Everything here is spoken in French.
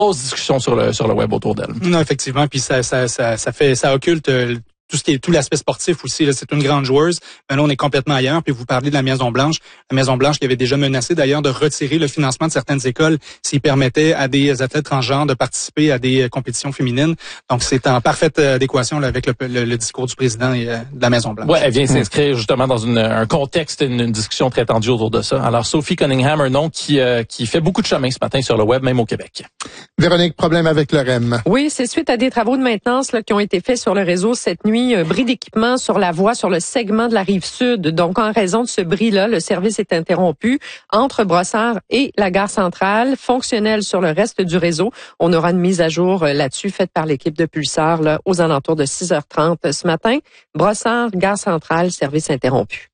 discussion sur le web autour d'elle. Non, effectivement, puis ça occulte tout l'aspect sportif aussi. Là, c'est une grande joueuse. Mais là, on est complètement ailleurs. Puis vous parlez de la Maison-Blanche. La Maison-Blanche qui avait déjà menacé d'ailleurs de retirer le financement de certaines écoles s'ils permettaient à des athlètes transgenres de participer à des compétitions féminines. Donc, c'est en parfaite adéquation là, avec le discours du président et de la Maison-Blanche. Ouais, elle vient s'inscrire justement dans un contexte, une discussion très tendue autour de ça. Alors, Sophie Cunningham, un nom qui fait beaucoup de chemin ce matin sur le web, même au Québec. Véronique, problème avec le REM. Oui, c'est suite à des travaux de maintenance là, qui ont été faits sur le réseau cette nuit. Bris d'équipement sur la voie, sur le segment de la rive sud. Donc, en raison de ce bris-là, le service est interrompu entre Brossard et la gare centrale, fonctionnel sur le reste du réseau. On aura une mise à jour là-dessus faite par l'équipe de Pulsar là, aux alentours de 6h30 ce matin. Brossard, gare centrale, service interrompu.